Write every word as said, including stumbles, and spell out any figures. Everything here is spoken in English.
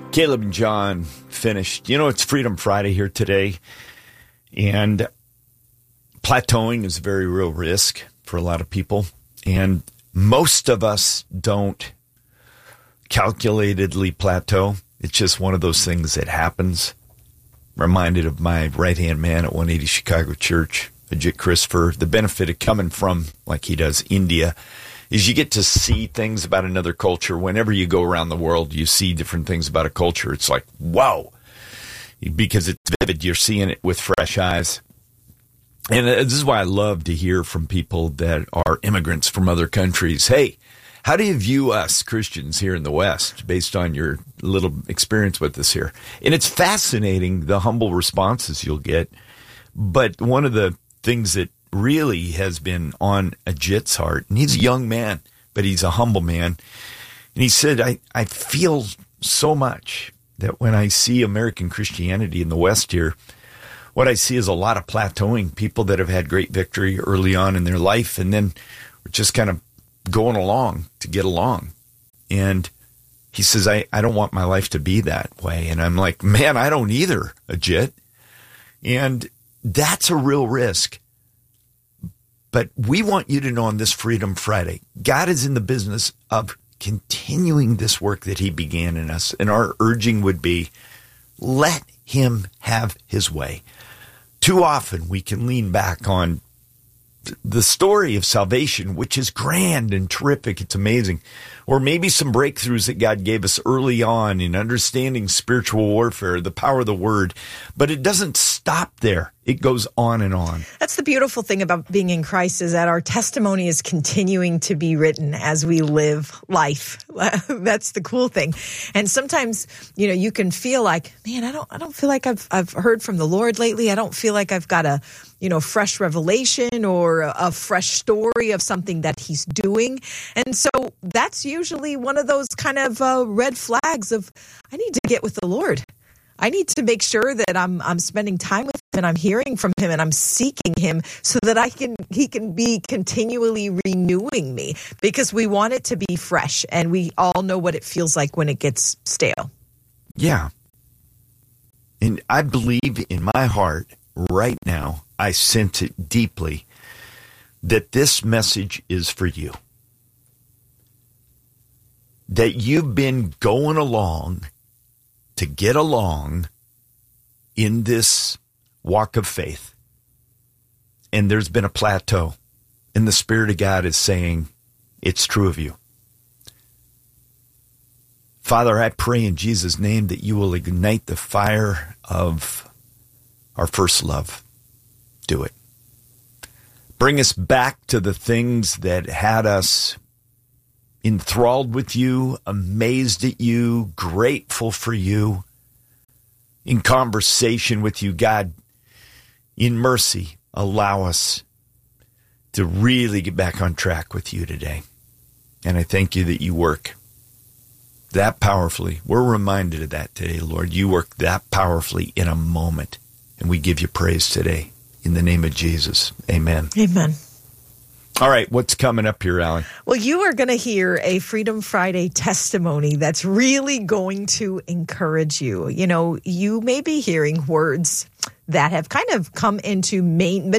Caleb and John finished. You know, it's Freedom Friday here today, and plateauing is a very real risk for a lot of people, and most of us don't calculatedly plateau. It's just one of those things that happens. Reminded of my right-hand man at one eighty Chicago Church, Ajit Christopher. The benefit of coming from, like he does, India, is you get to see things about another culture. Whenever you go around the world, you see different things about a culture. It's like, wow, because it's vivid. You're seeing it with fresh eyes. And this is why I love to hear from people that are immigrants from other countries. Hey, how do you view us Christians here in the West based on your little experience with us here? And it's fascinating, the humble responses you'll get. But one of the things that really has been on Ajit's heart, and he's a young man, but he's a humble man. And he said, I, I feel so much that when I see American Christianity in the West here, what I see is a lot of plateauing, people that have had great victory early on in their life, and then we're just kind of going along to get along. And he says, I, I don't want my life to be that way. And I'm like, man, I don't either, Ajit. And that's a real risk. But we want you to know on this Freedom Friday, God is in the business of continuing this work that he began in us. And our urging would be, let him have his way. Too often we can lean back on the story of salvation, which is grand and terrific. It's amazing. Or maybe some breakthroughs that God gave us early on in understanding spiritual warfare, the power of the word. But it doesn't stop there. It goes on and on. That's the beautiful thing about being in Christ, is that our testimony is continuing to be written as we live life. That's the cool thing. And sometimes, you know, you can feel like, man, I don't, I don't feel like I've, I've heard from the Lord lately. I don't feel like I've got a, you know, fresh revelation or a, a fresh story of something that he's doing. And so that's usually one of those kind of uh, red flags of, I need to get with the Lord. I need to make sure that I'm I'm spending time with him and I'm hearing from him and I'm seeking him so that I can he can be continually renewing me, because we want it to be fresh, and we all know what it feels like when it gets stale. Yeah. And I believe in my heart right now, I sense it deeply, that this message is for you. That you've been going along to get along in this walk of faith. And there's been a plateau. And the Spirit of God is saying, it's true of you. Father, I pray in Jesus' name that you will ignite the fire of our first love. Do it. Bring us back to the things that had us enthralled with you, amazed at you, grateful for you, in conversation with you. God, in mercy, allow us to really get back on track with you today. And I thank you that you work that powerfully. We're reminded of that today, Lord. You work that powerfully in a moment. And we give you praise today. In the name of Jesus, amen. Amen. All right, what's coming up here, Allie? Well, you are going to hear a Freedom Friday testimony that's really going to encourage you. You know, you may be hearing words that have kind of come into main,